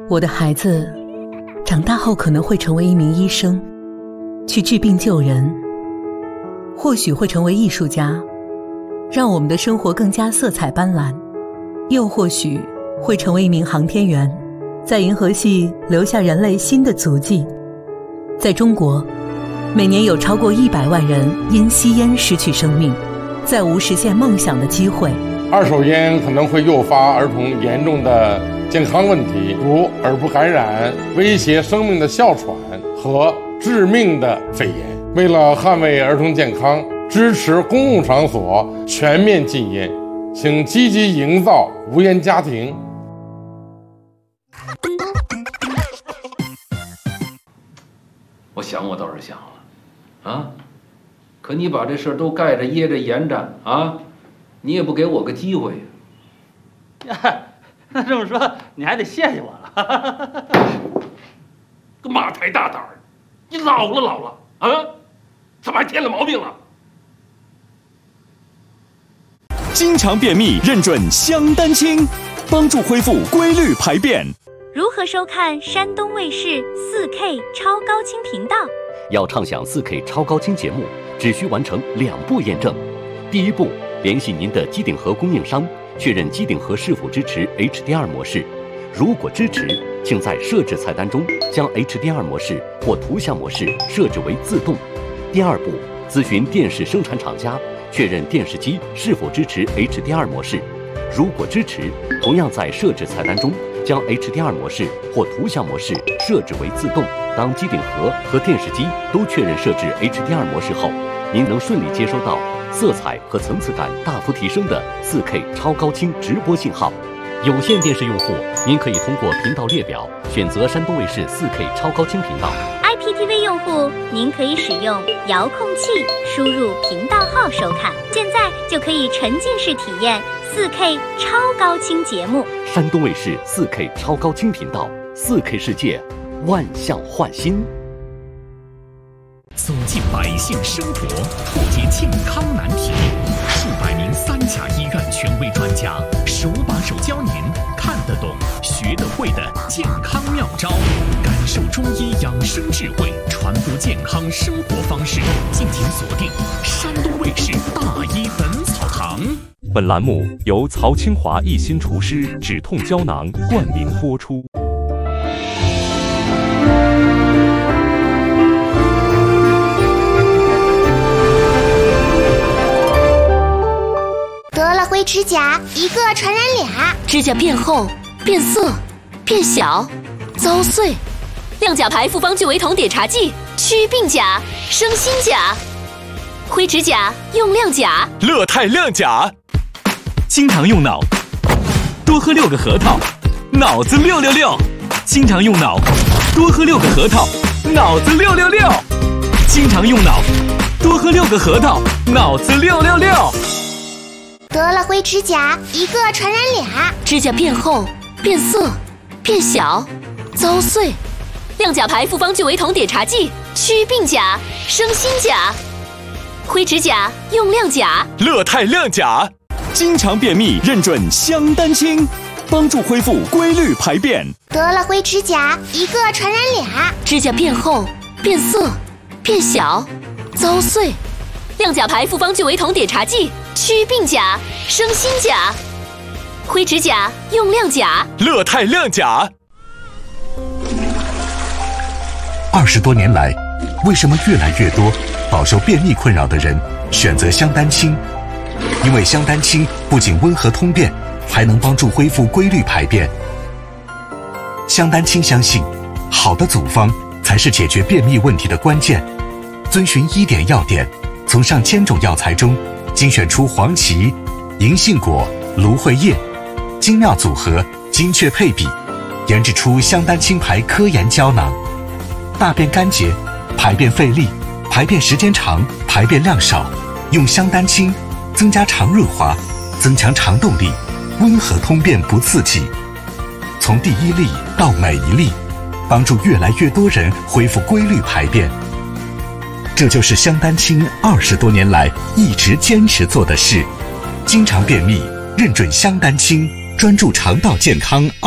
我的孩子长大后可能会成为一名医生，去治病救人，或许会成为艺术家，让我们的生活更加色彩斑斓，又或许会成为一名航天员，在银河系留下人类新的足迹。在中国，每年有超过100万人因吸烟失去生命，再无实现梦想的机会。 二手烟可能会诱发儿童严重的健康问题，如耳部感染、威胁生命的哮喘和致命的肺炎。为了捍卫儿童健康，支持公共场所全面禁烟，请积极营造无烟家庭。 我想我倒是想了，啊，可你把这事儿都盖着掖着严着啊，你也不给我个机会。 那这么说，你还得谢谢我了。 个马太大胆儿，你老了啊，怎么还添了毛病了？ 经常便秘认准香丹清，帮助恢复规律排便。 如何收看山东卫视 4K 超高清频道？ 要畅享 4K 超高清节目，只需完成2步验证。第一步，联系您的机顶盒供应商，确认机顶盒是否支持 HDR 模式。如果支持，请在设置菜单中将 HDR 模式或图像模式设置为自动。第二步，咨询电视生产厂家，确认电视机是否支持 HDR 模式。如果支持，同样在设置菜单中将 HDR 模式或图像模式设置为自动。当机顶盒和电视机都确认设置 HDR 模式后，您能顺利接收到色彩和层次感大幅提升的 4K 超高清直播信号。有线电视用户，您可以通过频道列表选择山东卫视 4K 超高清频道。 IPTV 用户，您可以使用遥控器输入频道号收看，现在就可以沉浸式体验 4K 超高清节目。 山东卫视 4K 超高清频道，4K 世界，万象焕新。 走进百姓生活，破解健康难题，数百名3甲医院权威专家手把手教您看得懂、学得会的健康妙招，感受中医养生智慧，传播健康生活方式。敬请锁定山东卫视大医本草堂。 本栏目由曹清华一心厨师止痛胶囊冠名播出。 得了灰指甲，一个传染俩， 指甲变厚、变色、变小、遭碎。亮甲牌复方聚维酮碘茶剂，祛病甲，生新甲。灰指甲用亮甲， 乐泰亮甲。经常用脑，多喝6个核桃，脑子666。经常用脑，多喝6个核桃，脑子666。经常用脑，多喝6个核桃，脑子666。 得了灰指甲，一个传染俩， 指甲变厚、变色、变小、遭碎。亮甲牌复方聚维酮碘茶剂，祛病甲，生新甲。灰指甲用亮甲， 乐泰亮甲。经常便秘认准香丹清，帮助恢复规律排便。 得了灰指甲，一个传染俩， 指甲变厚、变色、变小、遭碎。亮甲牌复方聚维酮碘茶剂，祛病甲，生新甲。灰指甲用亮甲， 乐泰亮甲。 20多年来，为什么越来越多饱受便秘困扰的人选择香丹清？因为香丹清不仅温和通便，还能帮助恢复规律排便。香丹清相信，好的组方才是解决便秘问题的关键。遵循1点要点，从上千种药材中精选出黄芪、银杏果、芦荟叶，精妙组合，精确配比，研制出香丹清牌科研胶囊。大便干结、排便费力、排便时间长、排便量少，用香丹清增加肠润滑，增强肠动力，温和通便不刺激。从第1粒到每一粒，帮助越来越多人恢复规律排便。这就是香丹清20多年来一直坚持做的事。经常便秘，认准香丹清，专注肠道健康